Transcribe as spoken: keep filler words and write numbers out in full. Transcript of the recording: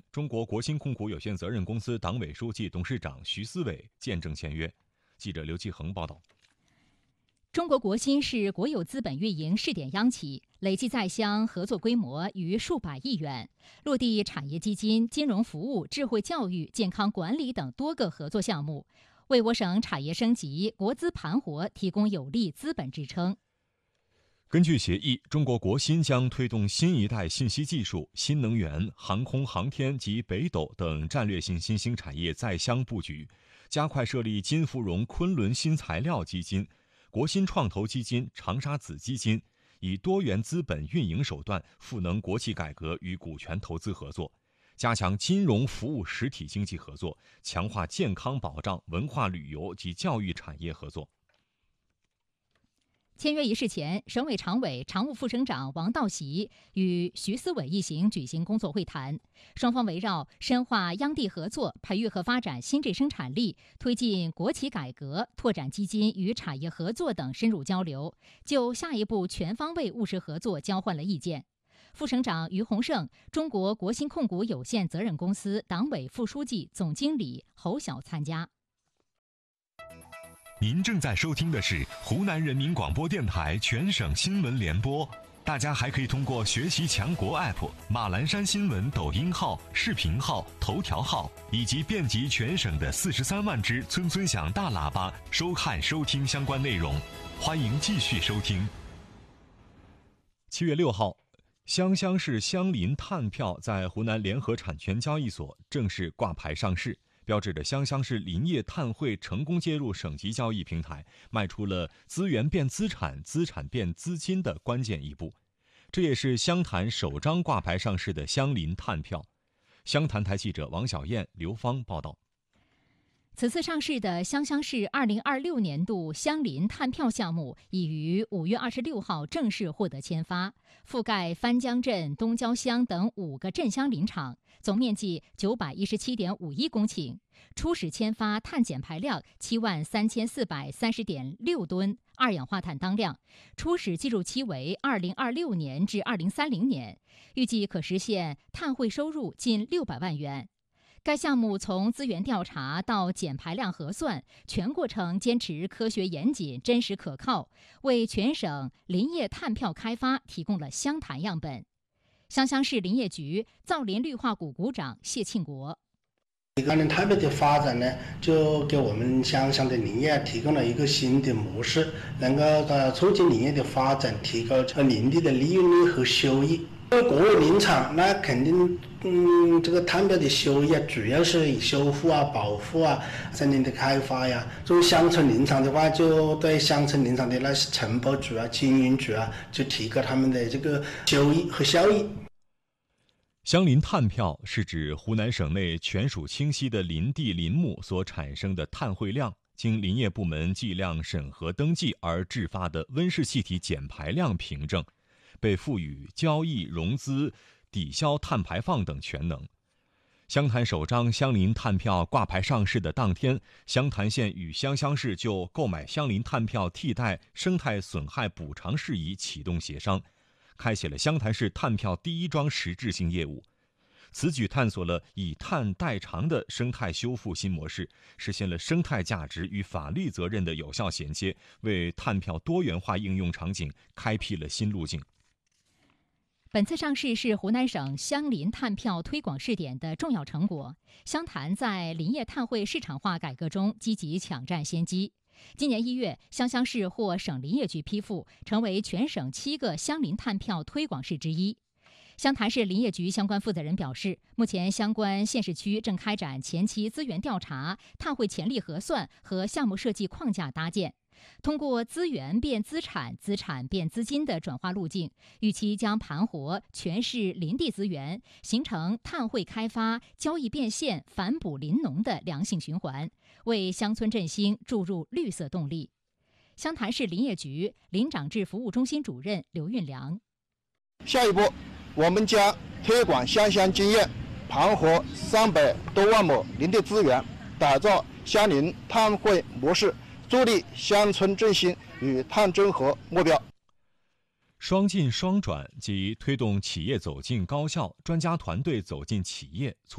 中国国新控股有限责任公司党委书记、董事长徐思伟见证签约。记者刘继恒报道。 中国国新是国有资本运营试点央企，累计在乡合作规模逾数百亿元，落地产业基金、金融服务、智慧教育、健康管理等多个合作项目，为我省产业升级、国资盘活提供有力资本支撑。 根据协议，中国国新将推动新一代信息技术、新能源、航空航天及北斗等战略性新兴产业在乡布局，加快设立金芙蓉昆仑新材料基金、国新创投基金、长沙子基金，以多元资本运营手段赋能国企改革与股权投资合作，加强金融服务实体经济合作，强化健康保障、文化旅游及教育产业合作。 签约仪式前，省委常委、常务副省长王道习与徐思伟一行举行工作会谈，双方围绕深化央地合作、培育和发展新质生产力、推进国企改革、拓展基金与产业合作等深入交流，就下一步全方位务实合作交换了意见。副省长于洪胜、中国国新控股有限责任公司党委副书记、总经理侯晓参加。 您正在收听的是湖南人民广播电台全省新闻联播，大家还可以通过学习强国 A P P、马栏山新闻抖音号、视频号、头条号以及遍及全省的四十三万只村村响大喇叭收看收听相关内容。欢迎继续收听。 七月六号，湘乡市乡邻碳票在湖南联合产权交易所正式挂牌上市，标志着湘乡市林业碳汇成功接入省级交易平台，迈出了资源变资产、资产变资金的关键一步。这也是湘潭首张挂牌上市的乡邻碳票。湘潭台记者王小燕、刘芳报道。 此次上市的湘乡市二零二六年度乡邻碳票项目已于五月二十六号正式获得签发，覆盖番江镇、东郊乡等五个镇乡林场，总面积九百一十七点五一公顷，初始签发碳减排量七万三千四百三十点六吨二氧化碳当量，初始计入期为二零二六年至二零三零年，预计可实现碳汇收入近六百万元。该项目从资源调查到减排量核算，全过程坚持科学严谨、真实可靠，为全省林业碳票开发提供了湘潭样本。湘乡市林业局造林绿化股股长谢庆国。 乡邻碳票的发展呢，就给我们湘乡的林业提供了一个新的模式，能够呃促进林业的发展，提高林地的利用率和收益。因为国有林场，那肯定，嗯，这个碳票的收益啊，主要是以修复啊、保护啊、森林的开发呀。作为乡村林场的话，就对乡村林场的那些承包主啊、经营主啊，就提高他们的这个收益和效益。 乡邻碳票是指湖南省内权属清晰的林地林木所产生的碳汇量，经林业部门计量审核登记而制发的温室气体减排量凭证，被赋予交易、融资、抵消碳排放等权能。湘潭首张乡邻碳票挂牌上市的当天，湘潭县与湘乡市就购买乡邻碳票替代生态损害补偿事宜启动协商，开启了湘潭市碳票第一桩实质性业务。此举探索了以碳代偿的生态修复新模式，实现了生态价值与法律责任的有效衔接，为碳票多元化应用场景开辟了新路径。 本次上市是湖南省乡邻碳票推广试点的重要成果。湘潭在林业碳汇市场化改革中积极抢占先机。今年一月，湘乡市获省林业局批复，成为全省七个乡邻碳票推广市之一。湘潭市林业局相关负责人表示，目前相关县市区正开展前期资源调查、碳汇潜力核算和项目设计框架搭建。通过资源变资产、资产变资金的转化路径，预期将盘活全市林地资源，形成碳汇开发、交易变现、反哺林农的良性循环，为乡村振兴注入绿色动力。湘潭市林业局林长制服务中心主任刘运良： 下一步，我们将推广湘乡经验，盘活三百多万亩林地资源，打造乡邻碳汇模式，助力乡村振兴与碳中和目标。 双进双转即推动企业走进高校，专家团队走进企业，